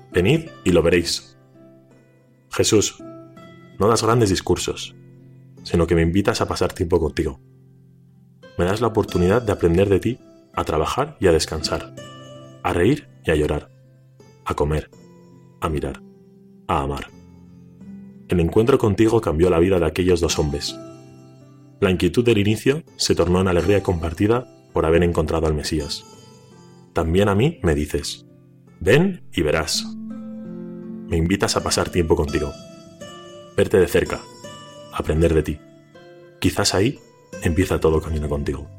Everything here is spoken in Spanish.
Venid y lo veréis. Jesús, no das grandes discursos, sino que me invitas a pasar tiempo contigo. Me das la oportunidad de aprender de ti, a trabajar y a descansar, a reír y a llorar, a comer, a mirar, a amar. El encuentro contigo cambió la vida de aquellos dos hombres. La inquietud del inicio se tornó en alegría compartida por haber encontrado al Mesías. También a mí me dices, ven y verás. Me invitas a pasar tiempo contigo, verte de cerca, aprender de ti. Quizás ahí empieza todo camino contigo.